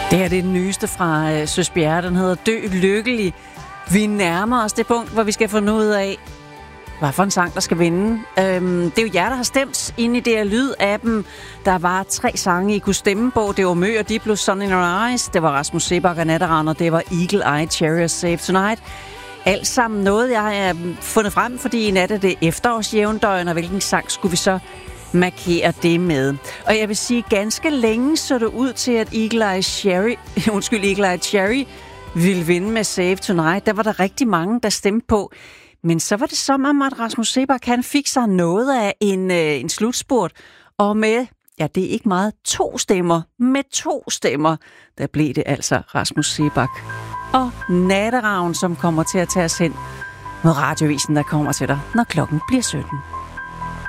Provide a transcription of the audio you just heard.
Det er det nyeste fra Søs Bjerre. Den hedder Dø Lykkelig. Vi nærmer os det punkt, hvor vi skal finde ud af, hvad for en sang, der skal vinde. Det er jo jer, der har stemt inde i det her lyd-appen. Der var 3 sange, I kunne stemme på. Det var Mø og Diplo, Sun in Your Eyes. Det var Rasmus Seebach og Natteravn, og det var Eagle Eye Cherry og Save Tonight. Alt sammen noget, jeg har fundet frem, fordi i nat er det efterårsjævndøgn, og hvilken sang skulle vi så markere det med. Og jeg vil sige, ganske længe så det ud til, at Eagle Eye Cherry ville vinde med Save Tonight. Der var der rigtig mange, der stemte på. Men så var det som om, at Rasmus Seebach, han fik sig noget af en slutspurt. Og med, ja, det er ikke meget, 2 stemmer. Med 2 stemmer, der blev det altså Rasmus Seebach og Natteravn, som kommer til at tage os hen mod Radioavisen, der kommer til dig, når klokken bliver 17.